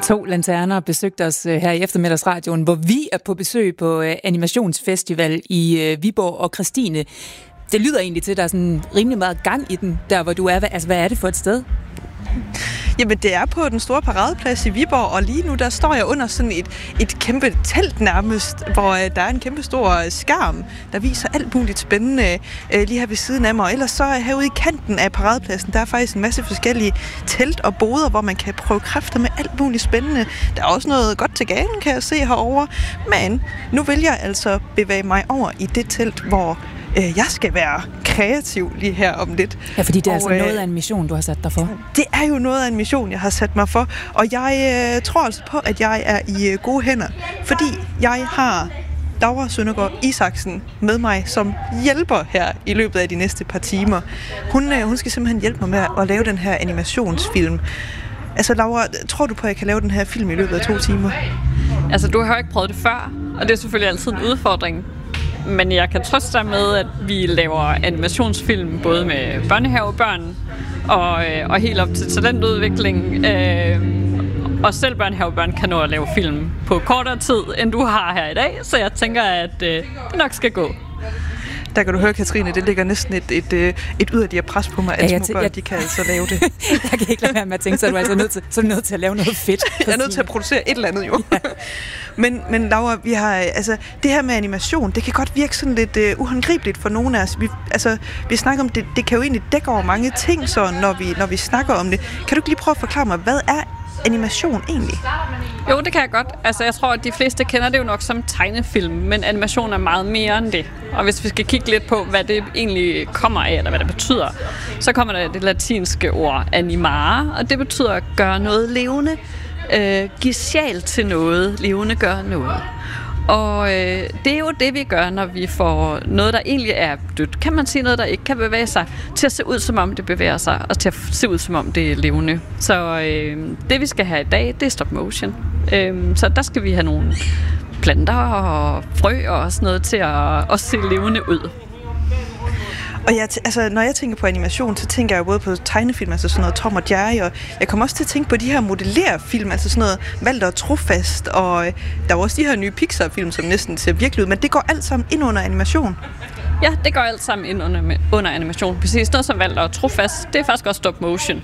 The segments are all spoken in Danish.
To lanterner besøgte os her i eftermiddagsradioen, hvor vi er på besøg på Animationsfestival i Viborg. Og Christine, det lyder egentlig til, at der er sådan rimelig meget gang i den, der hvor du er. Altså, hvad er det for et sted? Jamen, det er på den store paradeplads i Viborg, og lige nu der står jeg under sådan et kæmpe telt nærmest, hvor der er en kæmpe stor skærm, der viser alt muligt spændende lige her ved siden af mig. Og ellers så herude i kanten af paradepladsen, der er faktisk en masse forskellige telt og boder, hvor man kan prøve kræfter med alt muligt spændende. Der er også noget godt til gaven, kan jeg se herovre. Men nu vil jeg altså bevæge mig over i det telt, hvor jeg skal være kreativ lige her om lidt. Ja, fordi det er altså noget af en mission, du har sat dig for. Det er jo noget af en mission, jeg har sat mig for. Og jeg tror altså på, at jeg er i gode hænder. Fordi jeg har Laura Søndergaard Isaksen med mig som hjælper her i løbet af de næste par timer. Hun skal simpelthen hjælpe mig med at lave den her animationsfilm. Altså Laura, tror du på, at jeg kan lave den her film i løbet af 2 timer? Altså, du har jo ikke prøvet det før, og det er selvfølgelig altid en udfordring. Men jeg kan trøste dig med, at vi laver animationsfilm både med børnehavebørn og helt op til talentudvikling. Og selv børnehavebørn kan nå at lave film på kortere tid, end du har her i dag. Så jeg tænker, at det nok skal gå. Der kan du høre, Katrine, det ligger næsten et yderligere pres på mig, at små børn, de kan altså lave det. Jeg kan ikke lade være med at tænke, så er du altså nødt til at lave noget fedt. Jeg er nødt til at producere et eller andet, jo. Ja. Men Laura, vi har, altså, det her med animation, det kan godt virke sådan lidt uhåndgribeligt for nogle af os. Vi snakker om det kan jo egentlig dække over mange ting, så når vi snakker om det. Kan du ikke lige prøve at forklare mig, hvad er animation egentlig? Jo, det kan jeg godt. Altså, jeg tror, at de fleste kender det jo nok som tegnefilm, men animation er meget mere end det. Og hvis vi skal kigge lidt på, hvad det egentlig kommer af, eller hvad det betyder, så kommer der det latinske ord animare, og det betyder at gøre noget levende, give sjæl til noget, levende gør noget. Og det er jo det, vi gør, når vi får noget, der egentlig er dødt. Kan man sige noget, der ikke kan bevæge sig, til at se ud, som om det bevæger sig, og til at se ud, som om det er levende. Så det, vi skal have i dag, det er stop motion. Så der skal vi have nogle planter og frø og sådan noget til at se levende ud. Og når jeg tænker på animation, så tænker jeg både på tegnefilm, altså sådan noget Tom og Jerry, og jeg kommer også til at tænke på de her modellerfilm, altså sådan noget Walter og Trofast, og der er også de her nye Pixar-film, som næsten ser virkelig ud, men det går alt sammen ind under animation. Ja, det går alt sammen ind under animation. Præcis noget som Walter og Trofast, det er faktisk også stop motion.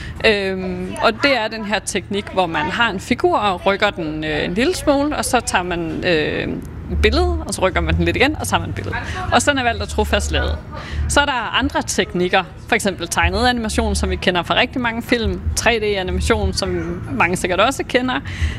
Og det er den her teknik, hvor man har en figur og rykker den en lille smule, og så tager man billede, og så rykker man den lidt igen, og så tager man billedet. Og sådan er Walter Trofast lavet. Så er der andre teknikker, for eksempel tegnet animation, som vi kender fra rigtig mange film, 3D-animation, som mange sikkert også kender.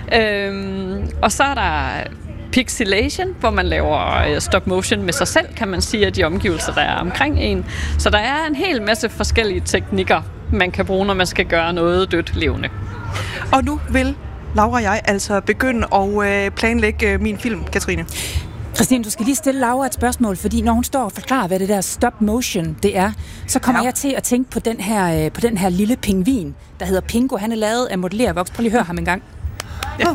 Og så er der pixelation, hvor man laver stop motion med sig selv, kan man sige, af de omgivelser, der er omkring en. Så der er en hel masse forskellige teknikker, man kan bruge, når man skal gøre noget dødt levende. Og nu vil Laura og jeg altså begynde at planlægge min film, Katrine. Christine, du skal lige stille Laura et spørgsmål, fordi når hun står og forklarer, hvad det der stop motion det er, så kommer jeg til at tænke på den her lille pingvin, der hedder Pingo. Han er lavet af modellervoks. Prøv lige at høre ham en gang. Ja.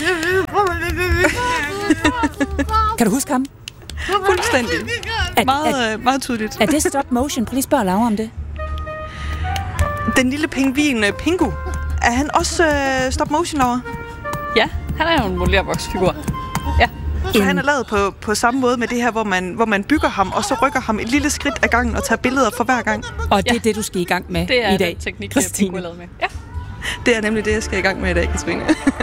Kan du huske ham? Fuldstændig. Meget tydeligt. Er det stop motion? Prøv lige at spørge Laura om det. Den lille pingvin Pingo, er han også stop motion, Laura? Ja, han er jo en modellervoksfigur. Ja. Så han er lavet på samme måde med det her, hvor man bygger ham, og så rykker ham et lille skridt ad gangen og tager billeder for hver gang. Og det er det, du skal i gang med i dag, det er den teknik, Christine. jeg lavet med. Ja. Det er nemlig det, jeg skal i gang med i dag, Katrine.